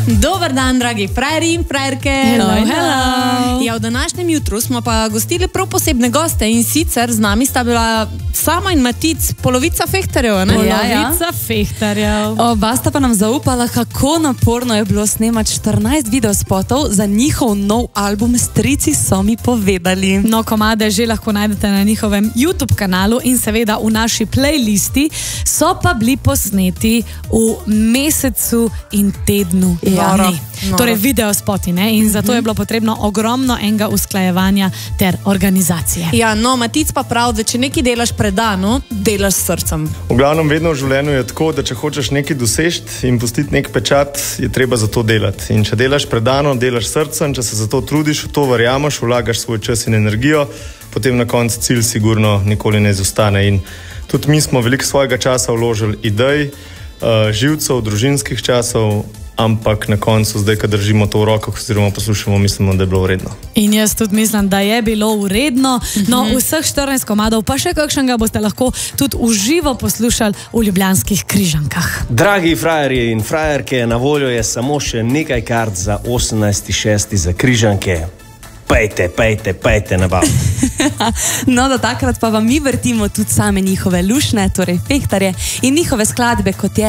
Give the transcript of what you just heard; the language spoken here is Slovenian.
Dober dan, dragi frajeri in frajerke. Hello, hello. Ja, v današnjem jutru smo pa gostili prav posebne goste in sicer z nami sta bila Samo in Matic, polovica fehtarjev, ne? Polovica fehtarjev. Oba sta pa nam zaupala, kako naporno je bilo snemati 14 videospotov za njihov nov album Strici so mi povedali. No, komade že lahko najdete na njihovem YouTube kanalu in seveda v naši playlisti, so pa bili posneti v mesecu in tednu lani. Torej videospoti, ne? In zato je bilo potrebno ogromno enega usklajevanja ter organizacije. Ja, no, Matic pa prav, da če nekaj delaš predano, delaš s srcem. V glavnem vedno v življenju je tako, da če hočeš nekaj doseči in pustiti nek pečat, je treba za to delati. In če delaš predano, delaš s srcem, če se za to trudiš, v to verjameš, vlagaš svoj čas in energijo, potem na koncu cilj sigurno nikoli ne izostane. In tudi mi smo veliko svojega časa vložili idej, živcev, družinskih časov, ampak na koncu, zdaj, ko držimo to v rokah oziroma poslušamo, mislimo, da je bilo vredno. In jaz tudi mislim, da je bilo vredno. No, vseh 14 komadov, pa še kakšnega boste lahko tudi uživo poslušali v ljubljanskih Križankah. Dragi frajerji in frajerke, na voljo je samo še nekaj kart za 18.6. za Križanke. Pejte na bav. No, do takrat pa vam mi vrtimo tudi same njihove lušne, torej fehtarje in njihove skladbe, kot je